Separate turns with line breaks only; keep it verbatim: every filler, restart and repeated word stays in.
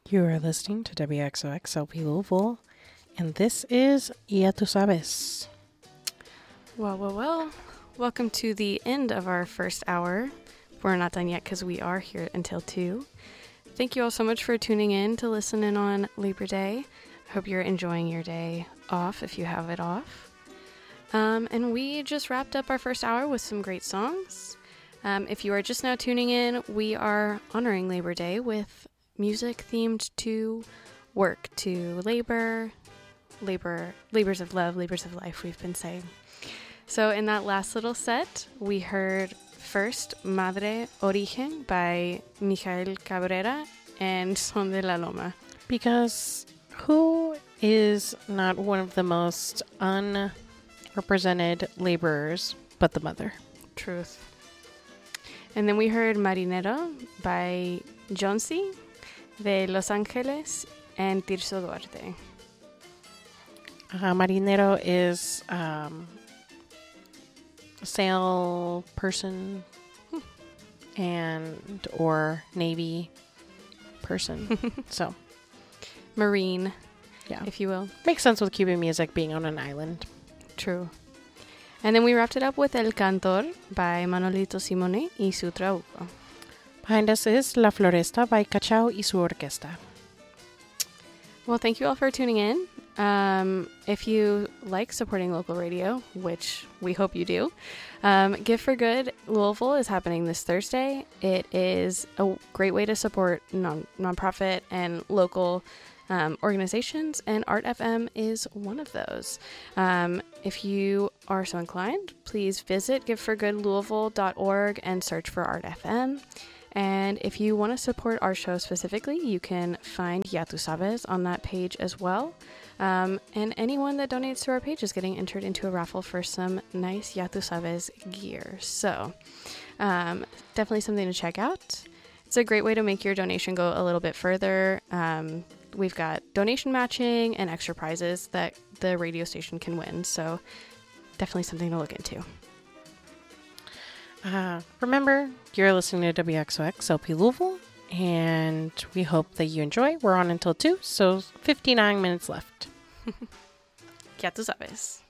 You are listening to W X O X L P Louisville, and this is Ya Tu Sabes.
Well, well, well. Welcome to the end of our first hour. We're not done yet because we are here until two. Thank you all so much for tuning in to listen in on Labor Day. I hope you're enjoying your day off if you have it off. Um, and we just wrapped up our first hour with some great songs. Um, if you are just now tuning in, we are honoring Labor Day with music themed to work, to labor, labor, labors of love, labors of life, we've been saying. So in that last little set, we heard first Madre Origen by Michael Cabrera and Son de la Loma.
Because who is not one of the most unrepresented laborers but the mother?
Truth. And then we heard Marinero by Jonsi de Los Angeles and Tirso Duarte.
Uh, Marinero is um, a sail person hmm. and or Navy person. So
Marine,
yeah,
if you will.
Makes sense with Cuban music being on an island.
True. And then we wrapped it up with El Cantor by Manolito Simone y su Trabuco.
Behind us is La Floresta by Cachao y su Orquesta.
Well, thank you all for tuning in. Um, if you like supporting local radio, which we hope you do, um, Give for Good Louisville is happening this Thursday. It is a great way to support non nonprofit and local um, organizations, and Art F M is one of those. Um, if you are so inclined, please visit give for good louisville dot org and search for Art F M. And if you want to support our show specifically, you can find Ya Tu Sabes on that page as well. Um, and anyone that donates to our page is getting entered into a raffle for some nice Ya Tu Sabes gear. So um, definitely something to check out. It's a great way to make your donation go a little bit further. Um, we've got donation matching and extra prizes that the radio station can win. So definitely something to look into.
Uh, remember, you're listening to W X O X L P Louisville, and we hope that you enjoy. We're on until two, so fifty-nine minutes left.
Ya Tu Sabes.